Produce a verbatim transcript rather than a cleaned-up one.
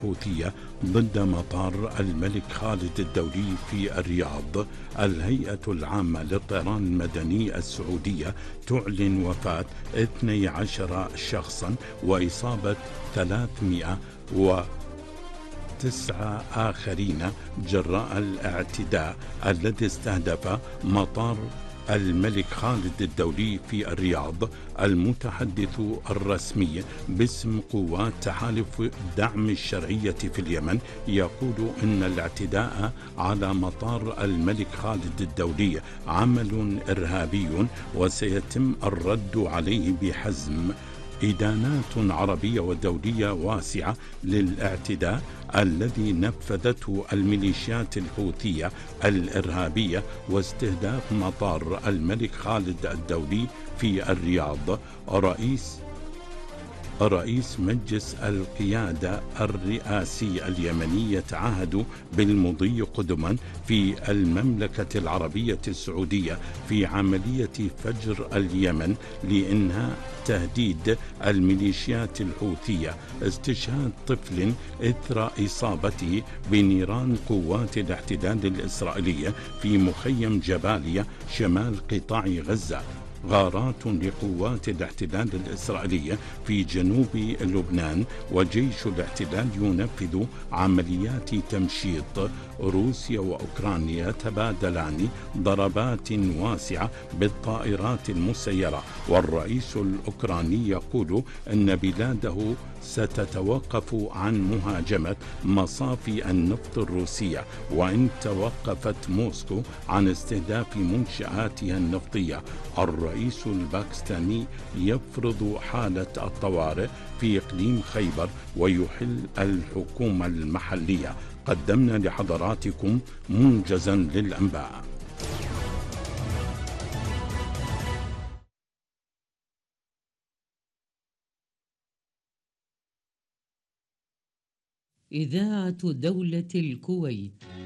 الحوثية ضد مطار الملك خالد الدولي في الرياض. الهيئة العامة للطيران المدني السعودية تعلن وفاة اثني عشر شخصا وإصابة ثلاثمئة وتسعة آخرين جراء الاعتداء الذي استهدف مطار الملك خالد الدولي في الرياض. المتحدث الرسمي باسم قوات تحالف دعم الشرعية في اليمن يقول إن الاعتداء على مطار الملك خالد الدولي عمل إرهابي وسيتم الرد عليه بحزم. إدانات عربية ودولية واسعة للاعتداء الذي نفذته الميليشيات الحوثية الإرهابية واستهداف مطار الملك خالد الدولي في الرياض. رئيس رئيس مجلس القيادة الرئاسي اليمني يتعهد بالمضي قدما في المملكة العربية السعودية في عملية فجر اليمن لإنهاء تهديد الميليشيات الحوثية. استشهاد طفل إثر إصابته بنيران قوات الاحتلال الإسرائيلية في مخيم جباليا شمال قطاع غزة. غارات لقوات الاحتلال الإسرائيلية في جنوب لبنان وجيش الاحتلال ينفذ عمليات تمشيط. روسيا وأوكرانيا تبادلان ضربات واسعة بالطائرات المسيرة، والرئيس الأوكراني يقول أن بلاده ستتوقف عن مهاجمة مصافي النفط الروسية وإن توقفت موسكو عن استهداف منشآتها النفطية. الرئيس الباكستاني يفرض حالة الطوارئ في إقليم خيبر ويحل الحكومة المحلية. قدمنا لحضراتكم موجزا للأنباء. إذاعة دولة الكويت.